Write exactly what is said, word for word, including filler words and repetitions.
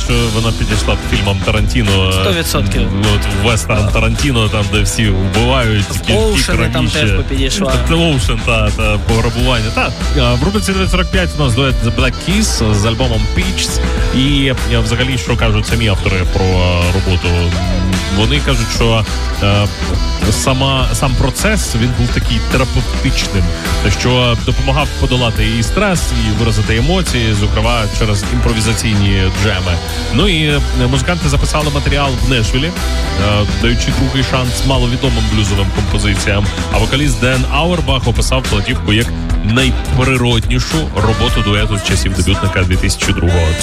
що вона підійшла б фільмам Тарантіно. Сто відсотків. От вестерн Тарантіно, там, де всі вбивають. Оушени там теж би підійшла. Оушен, та, та, пограбування. Та. В рубриці дев'ять сорок п'ять у нас дует The Black Keys з альбомом Peaches. І взагалі, що кажуть самі автори про роботу? Вони кажуть, що е, сама, сам процес, він був такий терапевтичним, що допомагав подолати і стрес, і виразити емоції, зокрема, через імпровізаційні джеми. Ну і музиканти записали матеріал в Нешвілі, е, даючи другий шанс маловідомим блюзовим композиціям. А вокаліст Ден Ауербах описав платівку як найприроднішу роботу дуету з часів дебютника дві тисячі другого.